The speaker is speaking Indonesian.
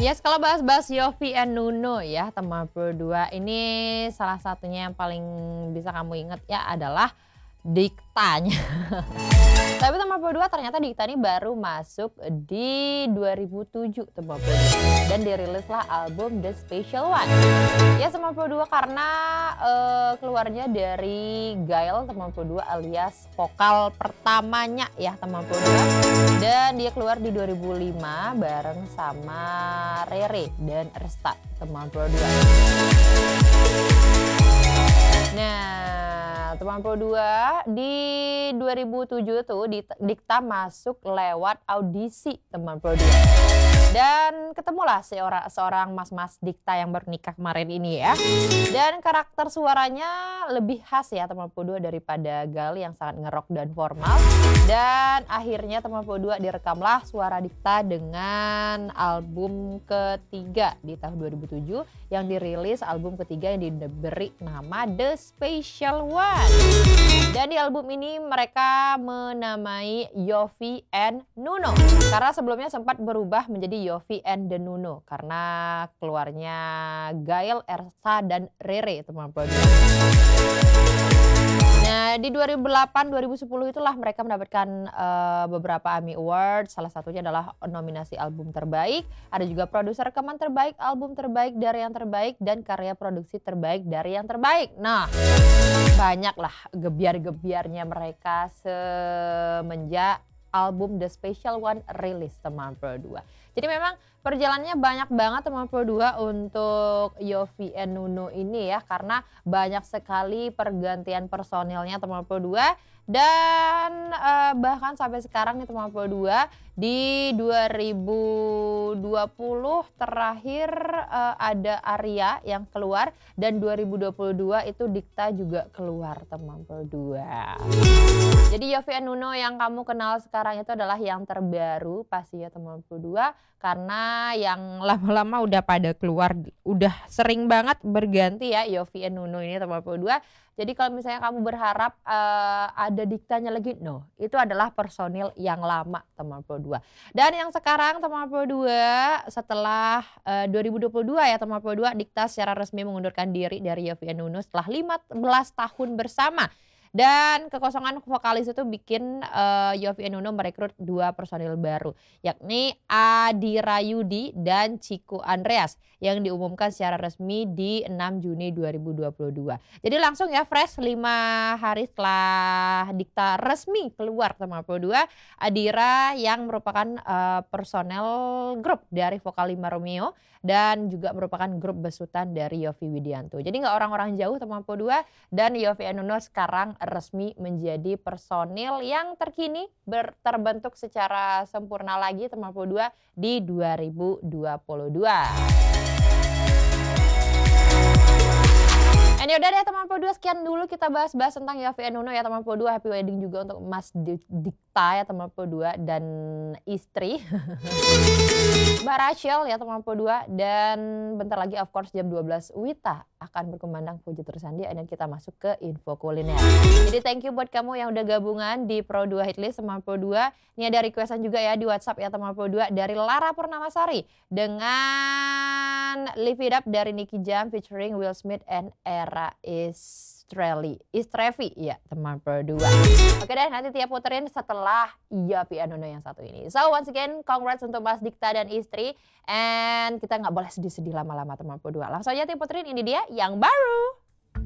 Yes, kalau bahas-bahas Yovie and Nuno ya, teman berdua ini salah satunya yang paling bisa kamu ingat ya adalah Diktanya. Tapi teman berdua ternyata Dikta ini baru masuk di 2007 teman berdua. Dan dirilislah album The Special One. Ya teman berdua karena keluarnya dari Gail teman berdua alias vokal pertamanya ya teman berdua. Dan dia keluar di 2005 bareng sama Rere dan Resta teman berdua. Nah, teman berdua di 2007 tuh Dikta masuk lewat audisi teman berdua. Dan ketemulah seorang mas-mas Dikta yang bernikah kemarin ini ya. Dan karakter suaranya lebih khas ya teman berdua daripada Gali yang sangat ngerok dan formal. Dan akhirnya teman berdua direkamlah suara Dikta dengan album ketiga di tahun 2007 yang dirilis album ketiga yang diberi nama The Special One. Dan di album ini mereka menamai Yovie and Nuno karena sebelumnya sempat berubah menjadi Yovie and the Nuno karena keluarnya Gail, Ersa dan Rere teman berdua. Nah di 2008-2010 itulah mereka mendapatkan beberapa AMI Award. Salah satunya adalah nominasi album terbaik. Ada juga produser rekaman terbaik, album terbaik dari yang terbaik, dan karya produksi terbaik dari yang terbaik. Nah banyaklah gebiar-gebiarnya mereka semenjak album The Special One rilis teman berdua. Jadi memang perjalanannya banyak banget teman berdua untuk Yovie and Nuno ini ya. Karena banyak sekali pergantian personilnya teman berdua. Dan bahkan sampai sekarang nih teman berdua di 2020 terakhir ada Arya yang keluar. Dan 2022 itu Dikta juga keluar teman berdua. Jadi Yovie and Nuno yang kamu kenal sekarang itu adalah yang terbaru pasti ya teman berdua. Karena yang lama-lama udah pada keluar, udah sering banget berganti ya Yovie and Nuno ini teman berdua. Jadi kalau misalnya kamu berharap ada Diktanya lagi, no, itu adalah personil yang lama teman berdua. Dan yang sekarang teman berdua setelah 2022 ya teman berdua, Dikta secara resmi mengundurkan diri dari Yovie and Nuno setelah 15 tahun bersama. Dan kekosongan vokalis itu bikin Yovie and Nuno merekrut 2 personil baru, yakni Adi Rayudi dan Chico Andreas yang diumumkan secara resmi di 6 Juni 2022. Jadi langsung ya fresh 5 hari setelah Dikta resmi keluar teman berdua, Adira yang merupakan personel grup dari vokal Lima Romeo dan juga merupakan grup besutan dari Yovie Widianto. Jadi nggak orang-orang jauh teman berdua, dan Yovie and Nuno sekarang resmi menjadi personil yang terkini terbentuk secara sempurna lagi teman berdua di 2022. And yaudah deh teman berdua, sekian dulu kita bahas-bahas tentang Yovie and Nuno ya teman berdua. Happy wedding juga untuk Mas Dikta ya teman berdua dan istri Mbak Rachel ya teman berdua. Dan bentar lagi of course jam 12 Wita akan berkumandang Puji Tersandi dan kita masuk ke info kuliner. Jadi thank you buat kamu yang udah gabungan di Pro 2 Hitlist teman berdua. Ini ada requestan juga ya di WhatsApp ya teman berdua dari Lara Purnamasari dengan Live It Up dari Nicky Jam featuring Will Smith and Era Istrevi ya teman berdua. Oke deh, nanti Tia puterin setelah Yovie and Nuno yang satu ini. So once again congrats untuk Mas Dikta dan istri. And kita gak boleh sedih-sedih lama-lama teman berdua. Langsung aja Tia puterin, ini dia yang baru.